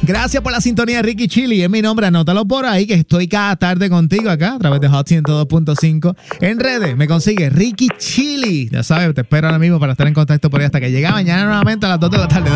Gracias por la sintonía, Ricky Chili. Es mi nombre, anótalo por ahí, que estoy cada tarde contigo acá a través de Hot 102.5. En redes me consigue Ricky Chili. Ya sabes, te espero ahora mismo para estar en contacto por ahí hasta que llegue mañana nuevamente a las 2 de la tarde.